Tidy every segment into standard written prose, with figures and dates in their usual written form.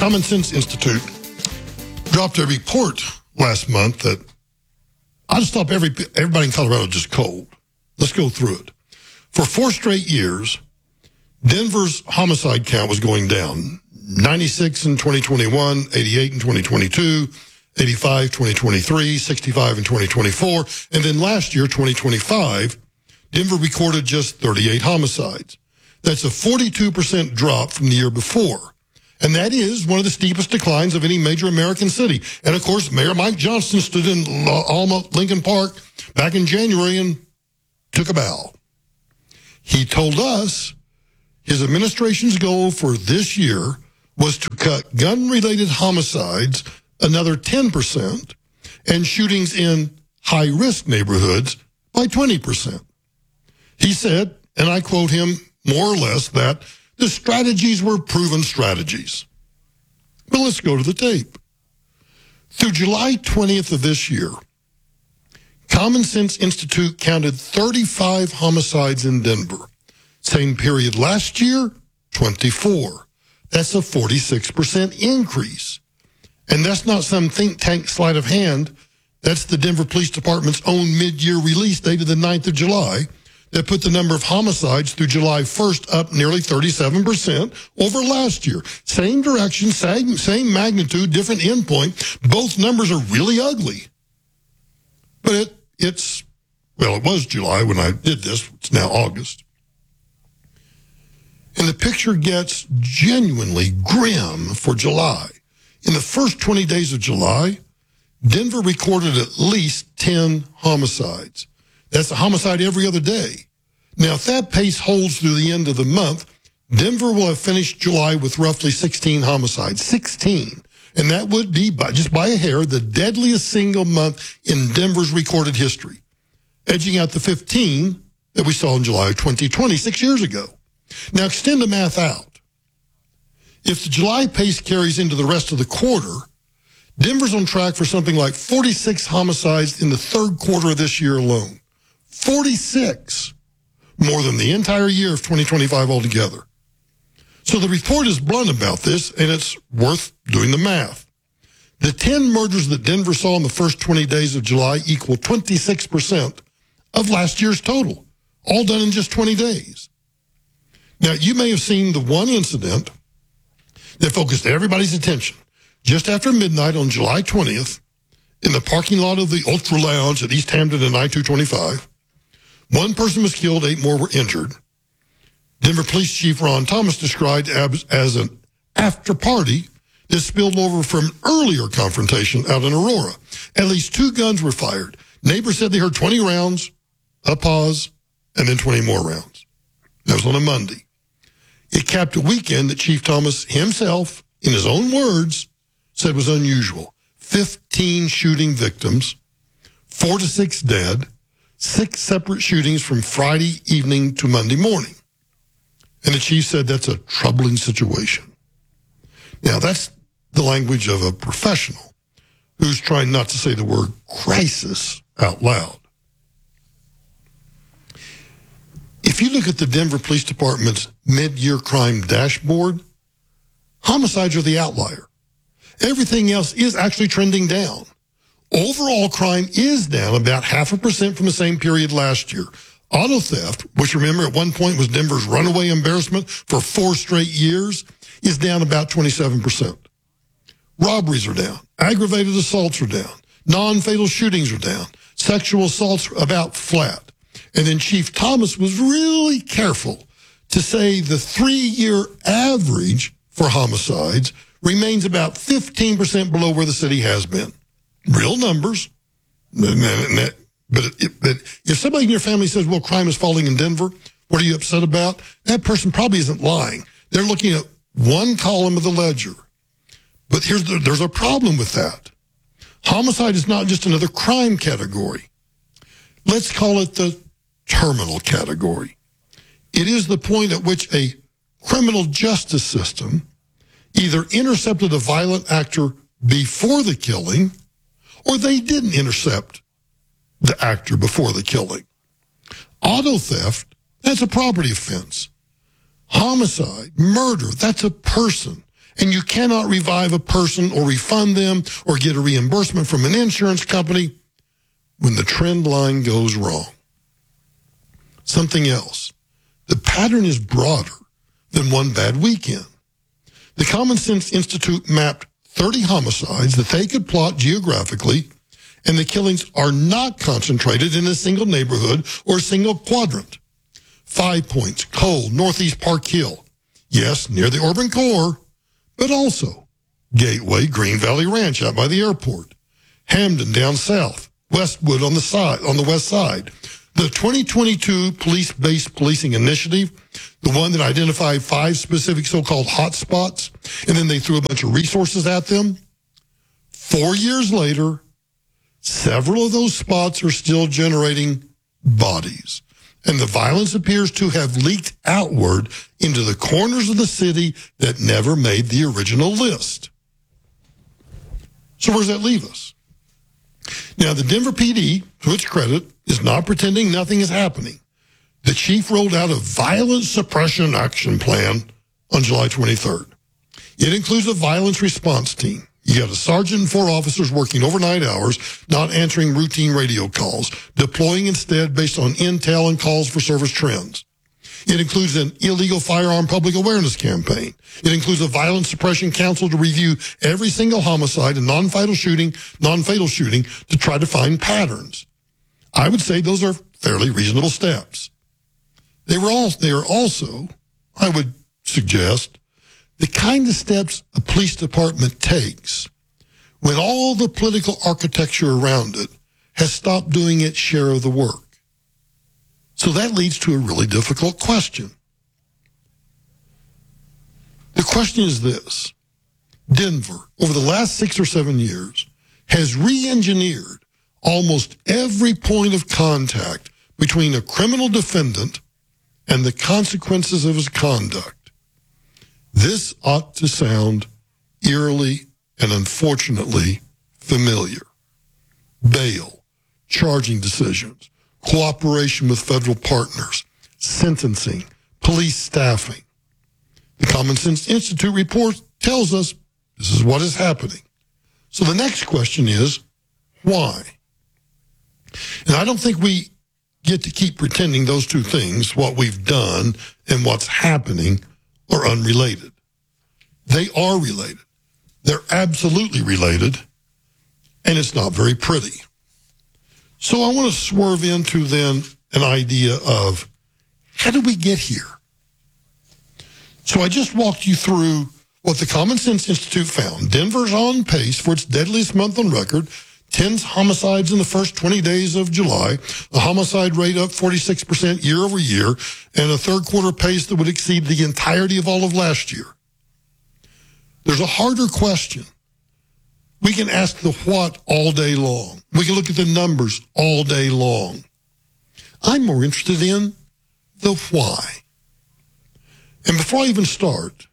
Common Sense Institute dropped a report last month that I'll stop everybody in Colorado just cold. Let's go through it. For 4 straight years, Denver's homicide count was going down. 96 in 2021, 88 in 2022, 85 2023, 65 in 2024, and then last year, 2025, Denver recorded just 38 homicides. That's a 42% drop from the year before. And that is one of the steepest declines of any major American city. And of course, Mayor Mike Johnson stood in Alma Lincoln Park back in January and took a bow. He told us his administration's goal for this year was to cut gun-related homicides another 10% and shootings in high-risk neighborhoods by 20%. He said, and I quote him more or less, that the strategies were proven strategies. But let's go to the tape. Through July 20th of this year, Common Sense Institute counted 35 homicides in Denver. Same period last year, 24. That's a 46% increase. And that's not some think tank sleight of hand. That's the Denver Police Department's own mid-year release dated the 9th of July that put the number of homicides through July 1st up nearly 37% over last year. Same direction, same magnitude, different endpoint. Both numbers are really ugly. But it was July when I did this. It's now August. And the picture gets genuinely grim for July. In the first 20 days of July, Denver recorded at least 10 homicides. That's a homicide every other day. Now, if that pace holds through the end of the month, Denver will have finished July with roughly 16 homicides. 16. And that would be, just by a hair, the deadliest single month in Denver's recorded history, edging out the 15 that we saw in July of 2020, 6 years ago. Now, extend the math out. If the July pace carries into the rest of the quarter, Denver's on track for something like 46 homicides in the third quarter of this year alone. 46. More than the entire year of 2025 altogether. So the report is blunt about this, and it's worth doing the math. The 10 murders that Denver saw in the first 20 days of July equal 26% of last year's total, all done in just 20 days. Now, you may have seen the one incident that focused everybody's attention just after midnight on July 20th in the parking lot of the Ultra Lounge at East Hampton and I-225. One person was killed, 8 more were injured. Denver Police Chief Ron Thomas described as an after party that spilled over from an earlier confrontation out in Aurora. At least 2 guns were fired. Neighbors said they heard 20 rounds, a pause, and then 20 more rounds. That was on a Monday. It capped a weekend that Chief Thomas himself, in his own words, said was unusual. 15 shooting victims, 4 to 6 dead, 6 separate shootings from Friday evening to Monday morning. And the chief said that's a troubling situation. Now, that's the language of a professional who's trying not to say the word crisis out loud. If you look at the Denver Police Department's mid-year crime dashboard, homicides are the outlier. Everything else is actually trending down. Overall crime is down about 0.5% from the same period last year. Auto theft, which remember at one point was Denver's runaway embarrassment for 4 straight years, is down about 27%. Robberies are down. Aggravated assaults are down. Non-fatal shootings are down. Sexual assaults are about flat. And then Chief Thomas was really careful to say the 3-year average for homicides remains about 15% below where the city has been. Real numbers. But if somebody in your family says, well, crime is falling in Denver, what are you upset about? That person probably isn't lying. They're looking at one column of the ledger. But there's a problem with that. Homicide is not just another crime category. Let's call it the terminal category. It is the point at which a criminal justice system either intercepted a violent actor before the killing or they didn't intercept the actor before the killing. Auto theft, that's a property offense. Homicide, murder, that's a person. and you cannot revive a person or refund them or get a reimbursement from an insurance company when the trend line goes wrong. Something else. The pattern is broader than one bad weekend. The Common Sense Institute mapped 30 homicides that they could plot geographically, and the killings are not concentrated in a single neighborhood or a single quadrant. 5 Points, Cole, Northeast Park Hill. Yes, near the urban core, but also Gateway, Green Valley Ranch out by the airport. Hamden down south, Westwood on the west side. The 2022 police-based policing initiative, the one that identified 5 specific so-called hot spots, and then they threw a bunch of resources at them. 4 years later, several of those spots are still generating bodies, and the violence appears to have leaked outward into the corners of the city that never made the original list. So where does that leave us? Now, the Denver PD, to its credit, is not pretending nothing is happening. The chief rolled out a violence suppression action plan on July 23rd. It includes a violence response team. You got a sergeant and 4 officers working overnight hours, not answering routine radio calls, deploying instead based on intel and calls for service trends. It includes an illegal firearm public awareness campaign. It includes a violence suppression council to review every single homicide and non-fatal shooting to try to find patterns. I would say those are fairly reasonable steps. They are also, I would suggest, the kind of steps a police department takes when all the political architecture around it has stopped doing its share of the work. So that leads to a really difficult question. The question is this. Denver, over the last 6 or 7 years, has re-engineered almost every point of contact between a criminal defendant and the consequences of his conduct. This ought to sound eerily and unfortunately familiar. Bail, charging decisions, cooperation with federal partners, sentencing, police staffing. The Common Sense Institute report tells us this is what is happening. So the next question is, why? And I don't think we get to keep pretending those two things, what we've done and what's happening, are unrelated. They are related. They're absolutely related, and it's not very pretty. So I want to swerve into then an idea of how did we get here? So I just walked you through what the Common Sense Institute found. Denver's on pace for its deadliest month on record, 10 homicides in the first 20 days of July, a homicide rate up 46% year over year, and a third quarter pace that would exceed the entirety of all of last year. There's a harder question. We can ask the what all day long. We can look at the numbers all day long. I'm more interested in the why. And before I even start,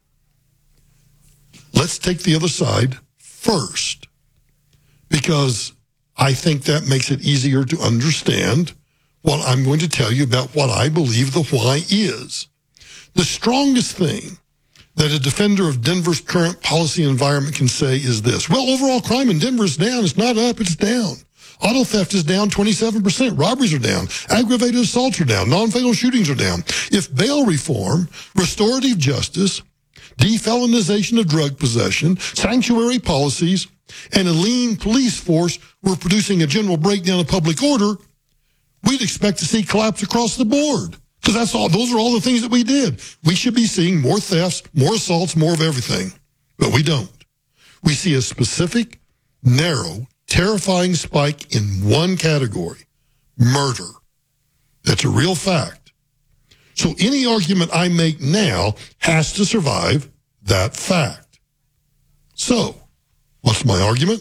let's take the other side first, because I think that makes it easier to understand what I'm going to tell you about what I believe the why is. The strongest thing that a defender of Denver's current policy environment can say is this. Well, overall crime in Denver is down. It's not up, it's down. Auto theft is down 27%. Robberies are down. Aggravated assaults are down. Non-fatal shootings are down. If bail reform, restorative justice, defelonization of drug possession, sanctuary policies, and a lean police force were producing a general breakdown of public order, we'd expect to see collapse across the board. Because those are all the things that we did. We should be seeing more thefts, more assaults, more of everything. But we don't. We see a specific, narrow, terrifying spike in one category, murder. That's a real fact. So any argument I make now has to survive that fact. So, what's my argument?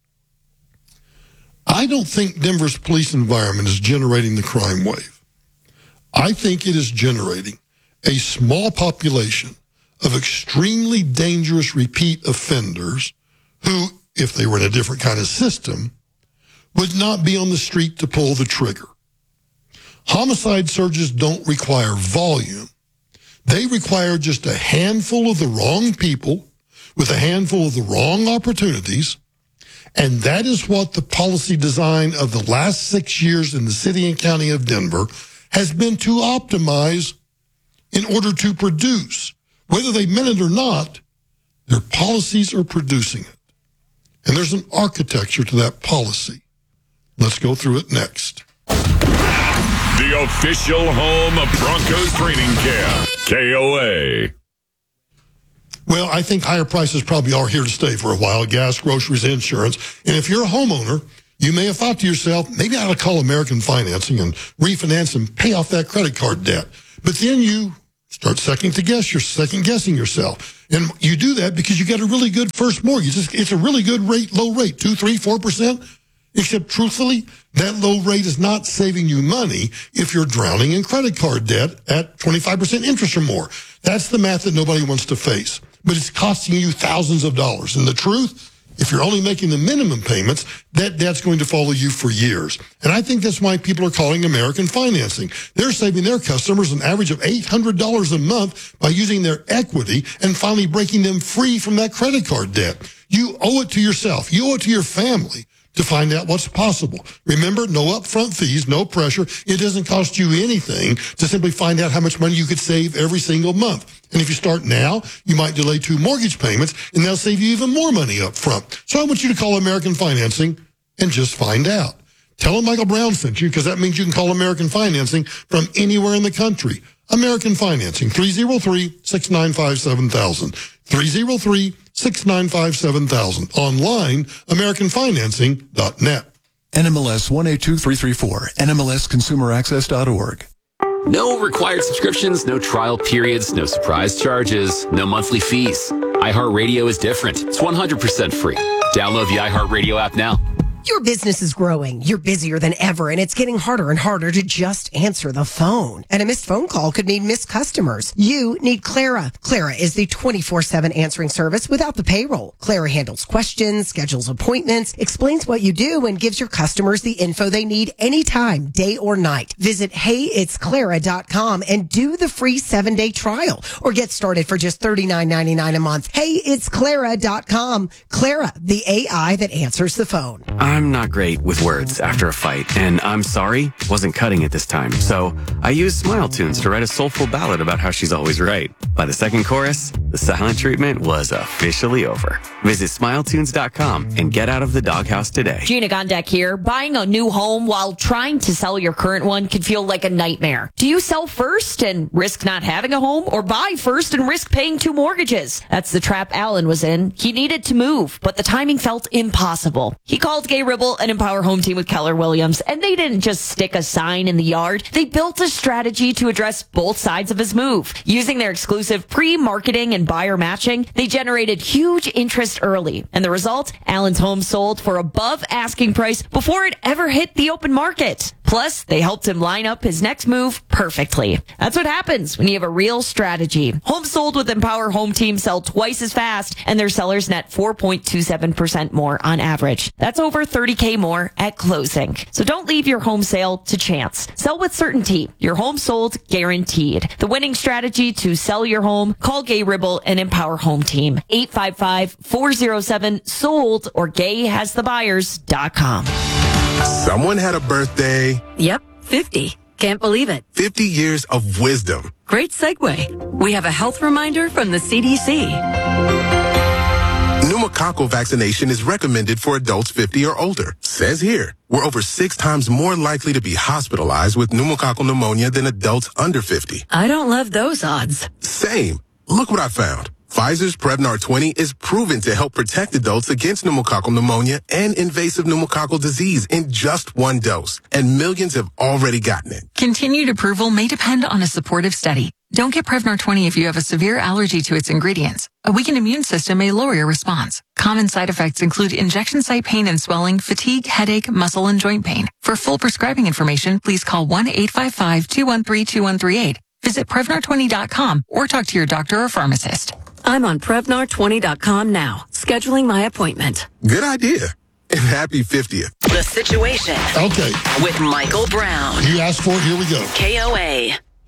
I don't think Denver's police environment is generating the crime wave. I think it is generating a small population of extremely dangerous repeat offenders who, if they were in a different kind of system, would not be on the street to pull the trigger. Homicide surges don't require volume. They require just a handful of the wrong people with a handful of the wrong opportunities. And that is what the policy design of the last 6 years in the city and county of Denver has been, to optimize in order to produce. Whether they meant it or not, their policies are producing it. And there's an architecture to that policy. Let's go through it next. The official home of Broncos training camp, KOA. Well, I think higher prices probably are here to stay for a while. Gas, groceries, insurance. And if you're a homeowner, you may have thought to yourself, maybe I ought to call American Financing and refinance and pay off that credit card debt. But then you start second guessing yourself. And you do that because you got a really good first mortgage. It's a really good rate, low rate, 2%, 3%, 4%. Except truthfully, that low rate is not saving you money if you're drowning in credit card debt at 25% interest or more. That's the math that nobody wants to face. But it's costing you thousands of dollars. And the truth, if you're only making the minimum payments, that debt's going to follow you for years. And I think that's why people are calling American Financing. They're saving their customers an average of $800 a month by using their equity and finally breaking them free from that credit card debt. You owe it to yourself. You owe it to your family to find out what's possible. Remember, no upfront fees, no pressure. It doesn't cost you anything to simply find out how much money you could save every single month. And if you start now, you might delay 2 mortgage payments, and they'll save you even more money up front. So I want you to call American Financing and just find out. Tell them Michael Brown sent you, because that means you can call American Financing from anywhere in the country. American Financing, 303-695-7000. 303-695-7000. Online, AmericanFinancing.net. NMLS 182334, NMLSConsumerAccess.org. No required subscriptions, no trial periods, no surprise charges, no monthly fees. iHeartRadio is different. It's 100% free. Download the iHeartRadio app now. Your business is growing. You're busier than ever, and it's getting harder and harder to just answer the phone. And a missed phone call could mean missed customers. You need Clara. Clara is the 24/7 answering service without the payroll. Clara handles questions, schedules appointments, explains what you do, and gives your customers the info they need anytime, day or night. Visit HeyIt'sClara.com and do the free 7-day trial, or get started for just $39.99 a month. HeyIt'sClara.com. Clara, the AI that answers the phone. I'm not great with words after a fight, and I'm sorry wasn't cutting it this time. So I used Smile Tunes to write a soulful ballad about how she's always right. By the second chorus, the silent treatment was officially over. Visit SmileTunes.com and get out of the doghouse today. Gina Gondek here. Buying a new home while trying to sell your current one can feel like a nightmare. Do you sell first and risk not having a home, or buy first and risk paying 2 mortgages? That's the trap Alan was in. He needed to move, but the timing felt impossible. He called Gay Ribble and Empower Home Team with Keller Williams, and they didn't just stick a sign in the yard. They built a strategy to address both sides of his move. Using their exclusive pre-marketing and buyer matching, they generated huge interest early. And the result? Alan's home sold for above asking price before it ever hit the open market. Plus, they helped him line up his next move perfectly. That's what happens when you have a real strategy. Homes sold with Empower Home Team sell twice as fast, and their sellers net 4.27% more on average. That's over $30K more at closing. So don't leave your home sale to chance. Sell with certainty. Your home sold guaranteed. The winning strategy to sell your home? Call Gay Ribble and Empower Home Team. 855-407-SOLD or GayHasTheBuyers.com. Someone had a birthday. Yep, 50. Can't believe it. 50 years of wisdom. Great segue. We have a health reminder from the CDC. Pneumococcal vaccination is recommended for adults 50 or older. Says here, we're over 6 times more likely to be hospitalized with pneumococcal pneumonia than adults under 50. I don't love those odds. Same. Look what I found. Pfizer's Prevnar 20 is proven to help protect adults against pneumococcal pneumonia and invasive pneumococcal disease in just 1 dose. And millions have already gotten it. Continued approval may depend on a supportive study. Don't get Prevnar 20 if you have a severe allergy to its ingredients. A weakened immune system may lower your response. Common side effects include injection site pain and swelling, fatigue, headache, muscle, and joint pain. For full prescribing information, please call 1-855-213-2138. Visit Prevnar20.com or talk to your doctor or pharmacist. I'm on Prevnar20.com now, scheduling my appointment. Good idea. And happy 50th. The Situation. Okay. With Michael Brown. You asked for it. Here we go. KOA.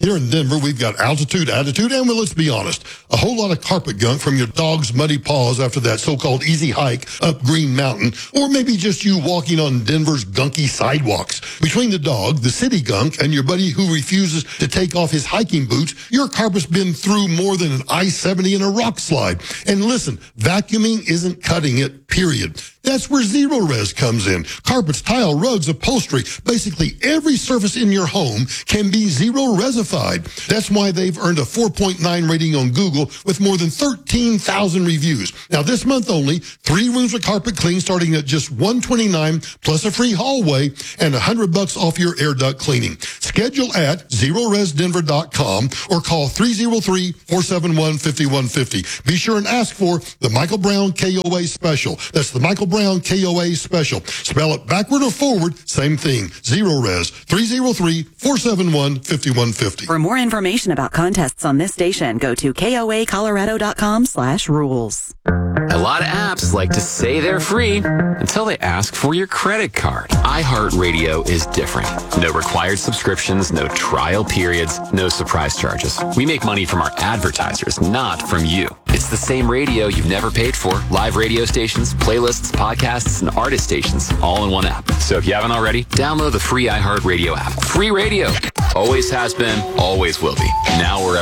Here in Denver, we've got altitude, attitude, and well, let's be honest, a whole lot of carpet gunk from your dog's muddy paws after that so-called easy hike up Green Mountain, or maybe just you walking on Denver's gunky sidewalks. Between the dog, the city gunk, and your buddy who refuses to take off his hiking boots, your carpet's been through more than an I-70 in a rock slide. And listen, vacuuming isn't cutting it, period. That's where Zero Res comes in. Carpets, tile, rugs, upholstery, basically every surface in your home can be Zero Resified. That's why they've earned a 4.9 rating on Google with more than 13,000 reviews. Now, this month only, 3 rooms of carpet clean starting at just $129 plus a free hallway and $100 off your air duct cleaning. Schedule at ZeroResDenver.com or call 303-471-5150. Be sure and ask for the Michael Brown KOA special. That's the Michael Brown KOA special. Spell it backward or forward, same thing. Zero Res, 303-471-5150. For more information about contests on this station, go to koacolorado.com/rules. A lot of apps like to say they're free until they ask for your credit card. iHeartRadio is different. No required subscriptions, no trial periods, no surprise charges. We make money from our advertisers, not from you. It's the same radio you've never paid for. Live radio stations, playlists, podcasts, and artist stations all in one app. So if you haven't already, download the free iHeartRadio app. Free radio. Always has been, always will be. Now wherever